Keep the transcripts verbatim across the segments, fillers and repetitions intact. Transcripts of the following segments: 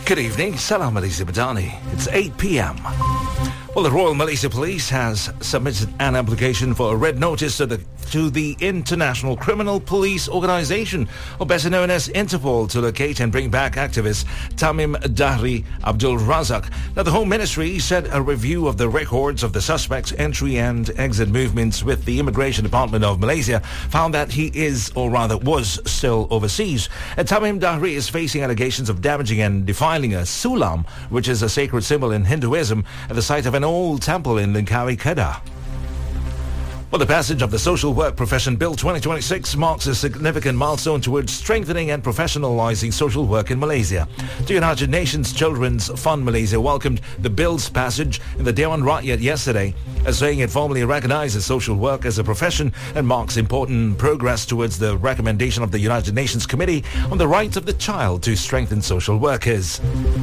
Good evening, Salam Malaysia Madani. It's eight p.m. Well, the Royal Malaysia Police has submitted an application for a red notice to the to the International Criminal Police Organisation, or better known as Interpol, to locate and bring back activist Tamim Dahri Abdul Razak. Now, the Home Ministry said a review of the records of the suspect's entry and exit movements with the Immigration Department of Malaysia found that he is, or rather was, still overseas. And Tamim Dahri is facing allegations of damaging and defiling a sulam, which is a sacred symbol in Hinduism, at the site of an old temple in Langkawi, Kedah. Well, the passage of the Social Work Profession Bill twenty twenty-six marks a significant milestone towards strengthening and professionalising social work in Malaysia. The United Nations Children's Fund Malaysia welcomed the bill's passage in the Dewan Rakyat yesterday, as saying it formally recognises social work as a profession and marks important progress towards the recommendation of the United Nations Committee on the Rights of the Child to strengthen social workers.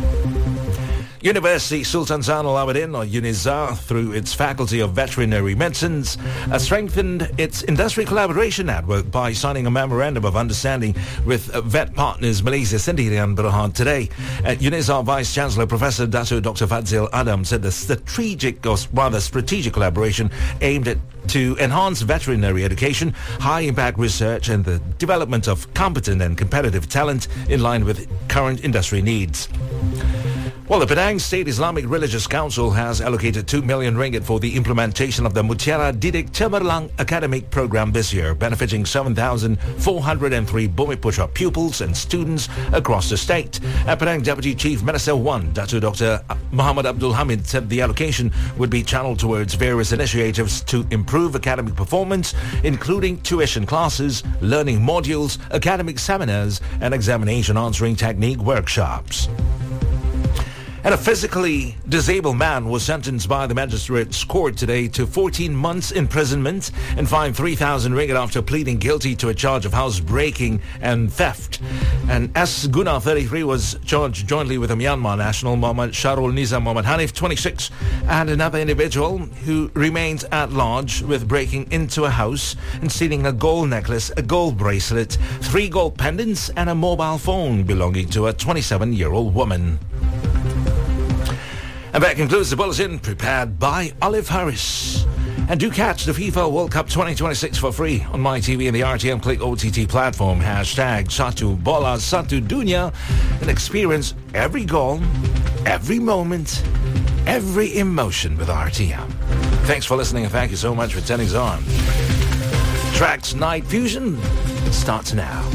University Sultan Zainal Abidin, or UNIZA, through its Faculty of Veterinary Medicines, has strengthened its industry collaboration network by signing a memorandum of understanding with Vet Partners Malaysia Sendirian Berhad today. At UNIZA, Vice Chancellor Professor Dato Doctor Fadzil Adam said the strategic, or rather strategic collaboration aimed at to enhance veterinary education, high-impact research and the development of competent and competitive talent in line with current industry needs. Well, the Penang State Islamic Religious Council has allocated two million ringgit for the implementation of the Mutiara Didik Cemerlang academic program this year, benefiting seven thousand four hundred three Bumiputra pupils and students across the state. And Penang Deputy Chief Minister one, Dato Doctor Muhammad Abdul Hamid, said the allocation would be channeled towards various initiatives to improve academic performance, including tuition classes, learning modules, academic seminars, and examination answering technique workshops. And a physically disabled man was sentenced by the magistrate's court today to fourteen months imprisonment and fined three thousand ringgit after pleading guilty to a charge of housebreaking and theft. And S. Guna, thirty-three, was charged jointly with a Myanmar national, Mohammad Sharul Nizam Mohammad Hanif, twenty-six, and another individual who remains at large with breaking into a house and stealing a gold necklace, a gold bracelet, three gold pendants, and a mobile phone belonging to a twenty-seven-year-old woman. And that concludes the bulletin prepared by Olive Harris. And do catch the FIFA World Cup twenty twenty-six for free on MyTV and the R T M Click O T T platform. Hashtag Satu Bola Satu Dunia, and experience every goal, every moment, every emotion with R T M. Thanks for listening and thank you so much for turning us on. Tracks Night Fusion starts now.